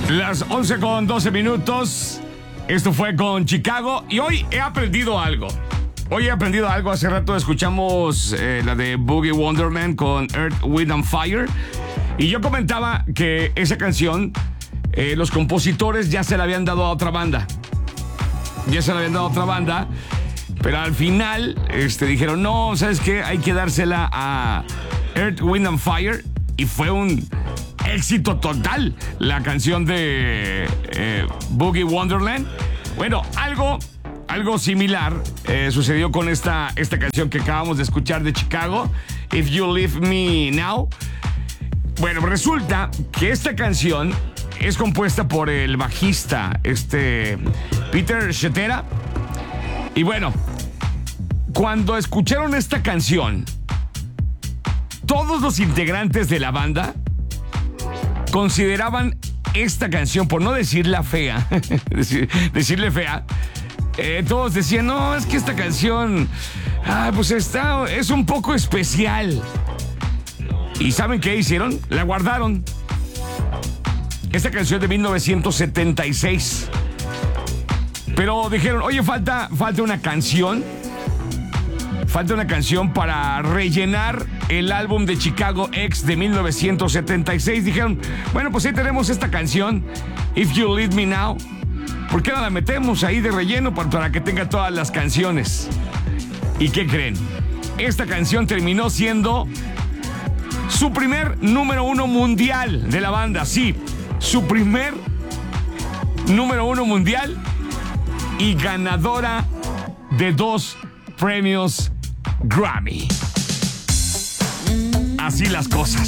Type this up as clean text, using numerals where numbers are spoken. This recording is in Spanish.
Las 11:12. Esto fue con Chicago y hoy he aprendido algo. Hace rato escuchamos la de Boogie Wonderland con Earth, Wind and Fire. Y yo comentaba que esa canción, los compositores ya se la habían dado a otra banda. Pero al final dijeron, no, ¿sabes qué? Hay que dársela a Earth, Wind and Fire. Y fue un éxito total la canción de Boogie Wonderland. Bueno, algo similar sucedió con esta canción que acabamos de escuchar de Chicago, If You Leave Me Now. Bueno, resulta que esta canción es compuesta por el bajista Peter Cetera. Y bueno, cuando escucharon esta canción, todos los integrantes de la banda consideraban esta canción, por no decirla fea, decirle fea, todos decían, no, es que esta canción, pues es un poco especial. ¿Y saben qué hicieron? La guardaron. Esta canción de 1976. Pero dijeron, oye, falta una canción. Falta una canción para rellenar el álbum de Chicago X de 1976. Dijeron, bueno, pues ahí tenemos esta canción, If You Leave Me Now. ¿Por qué no la metemos ahí de relleno para que tenga todas las canciones? ¿Y qué creen? Esta canción terminó siendo su primer número 1 mundial de la banda. Sí, su primer número 1 mundial y ganadora de 2 premios Grammy. Así las cosas.